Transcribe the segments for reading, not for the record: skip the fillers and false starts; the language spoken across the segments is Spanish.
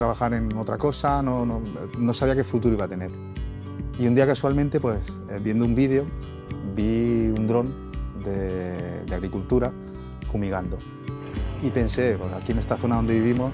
trabajar en otra cosa, no sabía qué futuro iba a tener. Y un día casualmente, pues, viendo un vídeo, vi un dron de agricultura fumigando. Y pensé, pues, aquí en esta zona donde vivimos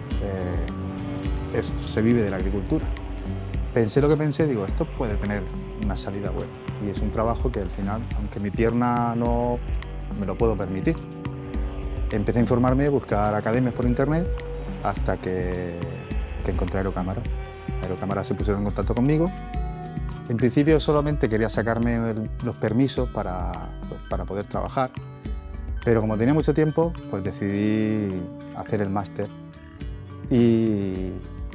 se vive de la agricultura. Pensé lo que pensé, digo, esto puede tener una salida web. Y es un trabajo que al final, aunque mi pierna no me lo puedo permitir. Empecé a informarme, a buscar academias por internet, hasta que encontré Aerocámara. Aerocámara se pusieron en contacto conmigo. En principio solamente quería sacarme los permisos para poder trabajar, pero como tenía mucho tiempo, pues decidí hacer el máster y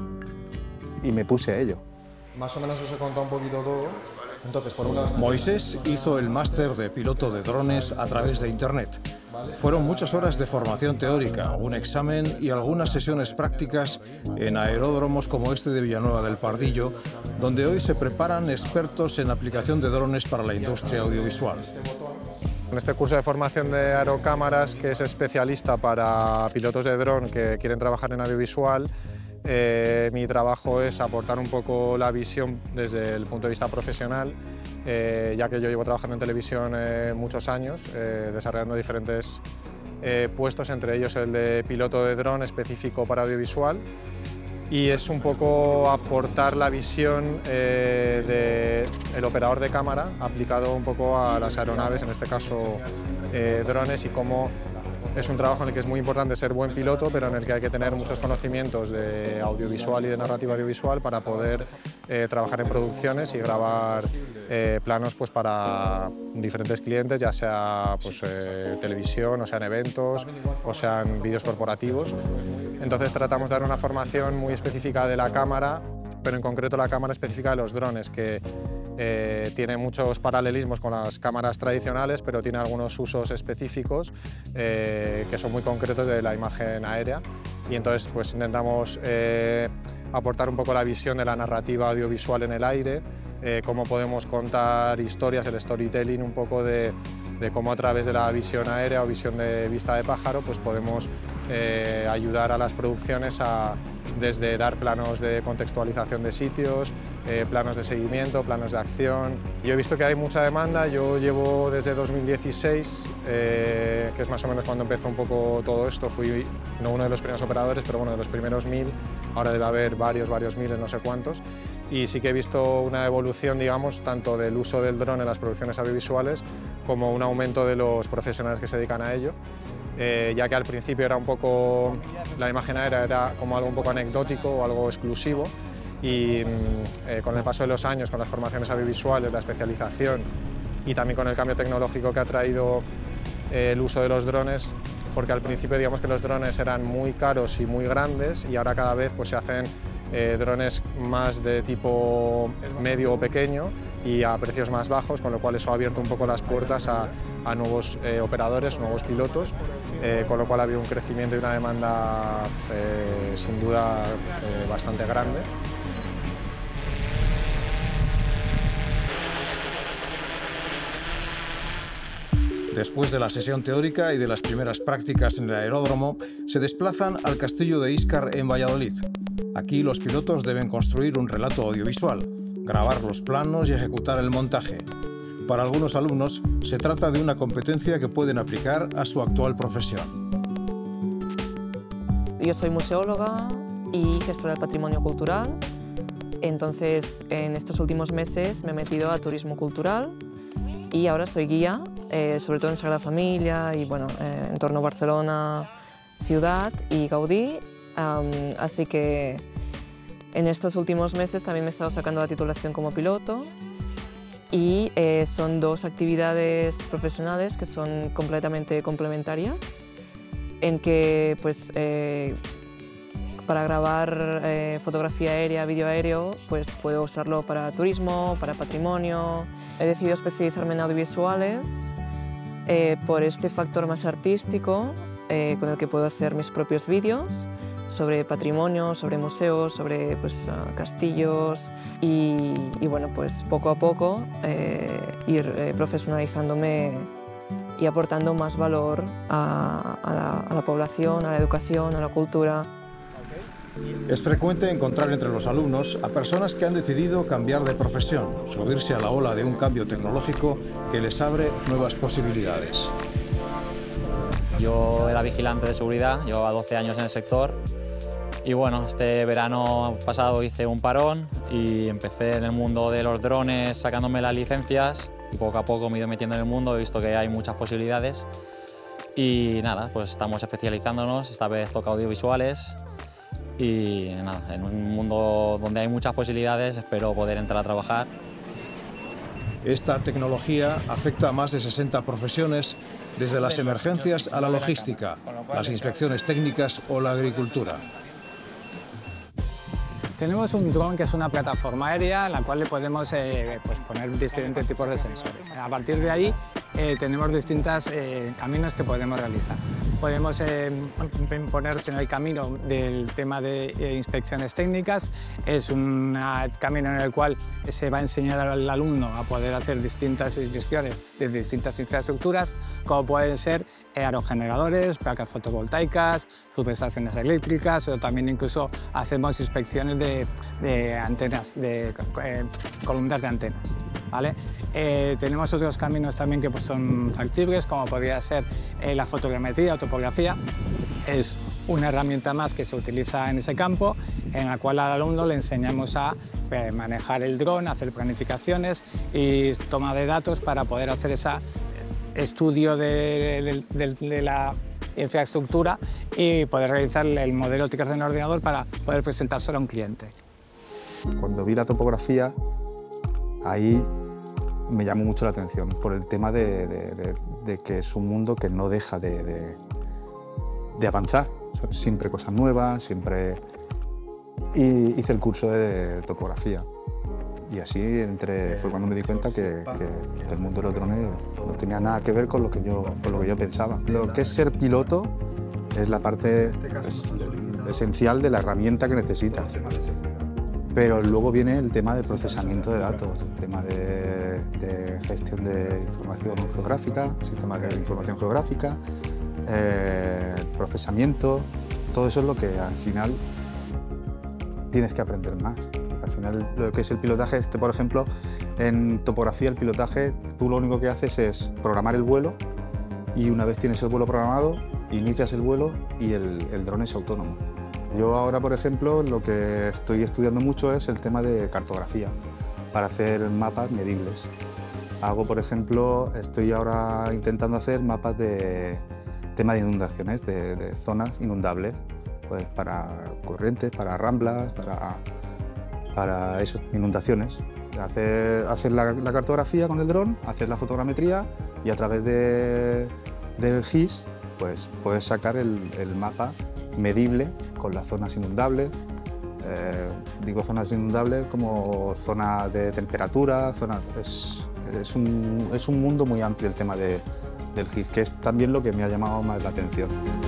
me puse a ello. Más o menos os he contado un poquito todo. Entonces, por una... Moisés hizo el máster de piloto de drones a través de Internet. Fueron muchas horas de formación teórica, un examen y algunas sesiones prácticas en aeródromos como este de Villanueva del Pardillo, donde hoy se preparan expertos en aplicación de drones para la industria audiovisual. En este curso de formación de Aerocámaras, que es especialista para pilotos de dron que quieren trabajar en audiovisual, mi trabajo es aportar un poco la visión desde el punto de vista profesional, ya que yo llevo trabajando en televisión muchos años, desarrollando diferentes puestos, entre ellos el de piloto de dron específico para audiovisual, y es un poco aportar la visión del operador de cámara aplicado un poco a las aeronaves, en este caso drones, y cómo es un trabajo en el que es muy importante ser buen piloto, pero en el que hay que tener muchos conocimientos de audiovisual y de narrativa audiovisual para poder trabajar en producciones y grabar planos, pues, para diferentes clientes, ya sea, pues, televisión, o sean eventos, o sean vídeos corporativos. Entonces tratamos de dar una formación muy específica de la cámara, pero en concreto la cámara específica de los drones, que tiene muchos paralelismos con las cámaras tradicionales, pero tiene algunos usos específicos que son muy concretos de la imagen aérea, y entonces, pues, intentamos aportar un poco la visión de la narrativa audiovisual en el aire, cómo podemos contar historias, el storytelling, un poco de cómo a través de la visión aérea o visión de vista de pájaro, pues podemos ayudar a las producciones desde dar planos de contextualización de sitios, planos de seguimiento, planos de acción. Yo he visto que hay mucha demanda. Yo llevo desde 2016, que es más o menos cuando empezó un poco todo esto. Fui no uno de los primeros operadores, pero bueno, de los primeros 1000. Ahora debe haber varios miles, no sé cuántos. Y sí que he visto una evolución, digamos, tanto del uso del dron en las producciones audiovisuales como un aumento de los profesionales que se dedican a ello. Ya que al principio era un poco, la imagen aérea era como algo un poco anecdótico o algo exclusivo, y con el paso de los años, con las formaciones audiovisuales, la especialización y también con el cambio tecnológico que ha traído el uso de los drones, porque al principio, digamos, que los drones eran muy caros y muy grandes, y ahora cada vez, pues, se hacen drones más de tipo medio o pequeño y a precios más bajos, con lo cual eso ha abierto un poco las puertas a nuevos operadores, nuevos pilotos, con lo cual ha habido un crecimiento y una demanda sin duda bastante grande. Después de la sesión teórica y de las primeras prácticas en el aeródromo, se desplazan al castillo de Íscar en Valladolid. Aquí los pilotos deben construir un relato audiovisual, grabar los planos y ejecutar el montaje. Para algunos alumnos se trata de una competencia que pueden aplicar a su actual profesión. Yo soy museóloga y gestora del patrimonio cultural. Entonces, en estos últimos meses me he metido a turismo cultural y ahora soy guía, sobre todo en Sagrada Familia y, bueno, en torno a Barcelona, ciudad y Gaudí. Así que en estos últimos meses también me he estado sacando la titulación como piloto, y son dos actividades profesionales que son completamente complementarias, en que, pues, para grabar fotografía aérea, vídeo aéreo, pues puedo usarlo para turismo, para patrimonio. He decidido especializarme en audiovisuales por este factor más artístico, con el que puedo hacer mis propios vídeos sobre patrimonio, sobre museos, sobre, pues, castillos, y bueno, pues poco a poco ir profesionalizándome y aportando más valor a la población, a la educación, a la cultura. Es frecuente encontrar entre los alumnos a personas que han decidido cambiar de profesión, subirse a la ola de un cambio tecnológico que les abre nuevas posibilidades. Yo era vigilante de seguridad, llevaba 12 años en el sector y bueno, este verano pasado hice un parón y empecé en el mundo de los drones sacándome las licencias y poco a poco me he ido metiendo en el mundo, he visto que hay muchas posibilidades y nada, pues estamos especializándonos, esta vez toca audiovisuales y nada, en un mundo donde hay muchas posibilidades espero poder entrar a trabajar. Esta tecnología afecta a más de 60 profesiones, desde las emergencias a la logística, las inspecciones técnicas o la agricultura. Tenemos un dron que es una plataforma aérea en la cual le podemos poner diferentes tipos de sensores. A partir de ahí tenemos distintos caminos que podemos realizar. Podemos poner en el camino del tema de inspecciones técnicas. Es un camino en el cual se va a enseñar al alumno a poder hacer distintas inspecciones de distintas infraestructuras, como pueden ser aerogeneradores, placas fotovoltaicas, subestaciones eléctricas, o también incluso hacemos inspecciones de antenas, de columnas de antenas, ¿vale? Tenemos otros caminos también que son factibles, como podría ser la fotogrametría o topografía. Es una herramienta más que se utiliza en ese campo, en la cual al alumno le enseñamos a manejar el dron, hacer planificaciones y toma de datos para poder hacer ese estudio de la infraestructura y poder realizar el modelo 3D en el ordenador para poder presentárselo a un cliente. Cuando vi la topografía, ahí me llamó mucho la atención por el tema de que es un mundo que no deja de avanzar. Son siempre cosas nuevas, siempre... Y hice el curso de topografía. Y así fue cuando me di cuenta que el mundo de los drones no tenía nada que ver con lo que yo pensaba. Lo que es ser piloto es la parte esencial de la herramienta que necesitas. Pero luego viene el tema del procesamiento de datos, el tema de gestión de información geográfica, sistemas de información geográfica, procesamiento. Todo eso es lo que al final tienes que aprender más. Al final, lo que es el pilotaje, por ejemplo, en topografía, el pilotaje, tú lo único que haces es programar el vuelo y una vez tienes el vuelo programado, inicias el vuelo y el dron es autónomo. Yo ahora, por ejemplo, lo que estoy estudiando mucho es el tema de cartografía para hacer mapas medibles. Por ejemplo, estoy ahora intentando hacer mapas de tema de inundaciones, de zonas inundables, pues para corrientes, para ramblas, para eso, inundaciones. Hacer la cartografía con el dron, hacer la fotogrametría y a través del GIS pues puedes sacar el mapa medible con las zonas inundables. Digo zonas inundables como zona de temperatura, es un mundo muy amplio el tema del GIS, que es también lo que me ha llamado más la atención.